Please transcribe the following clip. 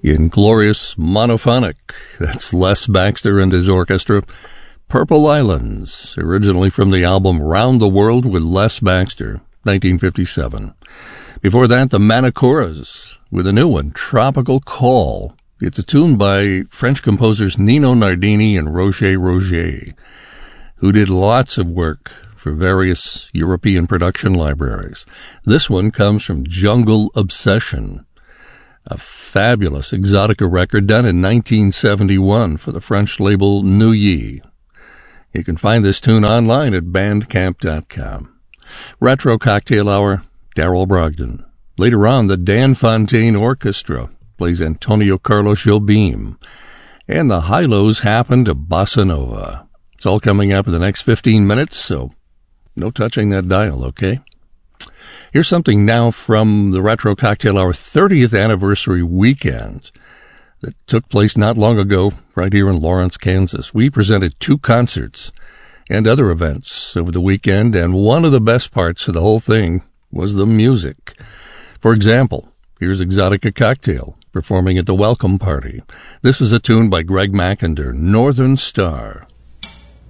In glorious monophonic, that's Les Baxter and his orchestra, Purple Islands, originally from the album Round the World with Les Baxter, 1957. Before that, the Manicoras with a new one, Tropical Call. It's a tune by French composers Nino Nardini and Roger Roger, who did lots of work for various European production libraries. This one comes from Jungle Obsession, a fabulous Exotica record done in 1971 for the French label Neuilly. You can find this tune online at bandcamp.com. Retro Cocktail Hour, Darrell Brogdon. Later on, the Dan Fontaine Orchestra plays Antonio Carlos Jobim. And the high-lows happen to Bossa Nova. It's all coming up in the next 15 minutes, so no touching that dial, okay? Here's something now from the Retro Cocktail Hour 30th anniversary weekend that took place not long ago right here in Lawrence, Kansas. We presented 2 concerts and other events over the weekend, and one of the best parts of the whole thing was the music. For example, here's Exotica Cocktail performing at the Welcome Party. This is a tune by Greg McIntyre, Northern Star.